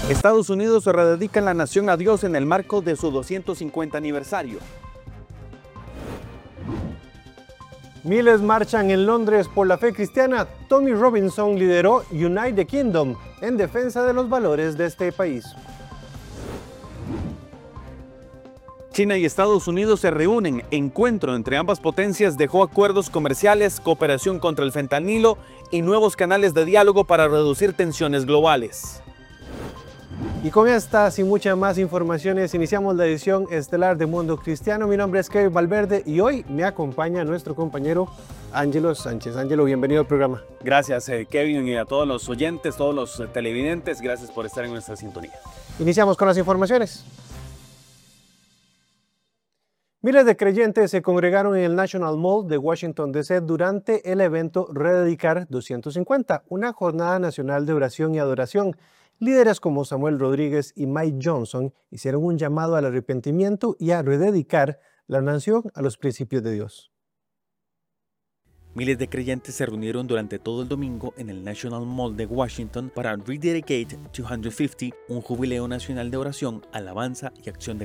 Estados Unidos rededica la nación a Dios en el marco de su 250 aniversario. Miles marchan en Londres por la fe cristiana. Tommy Robinson lideró Unite the Kingdom en defensa de los valores de este país. China y Estados Unidos se reúnen. Encuentro entre ambas potencias dejó acuerdos comerciales, cooperación contra el fentanilo y nuevos canales de diálogo para reducir tensiones globales. Y con estas y muchas más informaciones iniciamos la edición estelar de Mundo Cristiano. Mi nombre es Kevin Valverde y hoy me acompaña nuestro compañero Ángelo Sánchez. Ángelo, bienvenido al programa. Gracias Kevin, y a todos los oyentes, todos los televidentes, gracias por estar en nuestra sintonía. Iniciamos con las informaciones. Miles de creyentes se congregaron en el National Mall de Washington, D.C. durante el evento Rededicar 250, una jornada nacional de oración y adoración. Líderes como Samuel Rodríguez y Mike Johnson hicieron un llamado al arrepentimiento y a rededicar la nación a los principios de Dios. Miles de creyentes se reunieron durante todo el domingo en el National Mall de Washington para Rededicate 250, un jubileo nacional de oración, alabanza y acción de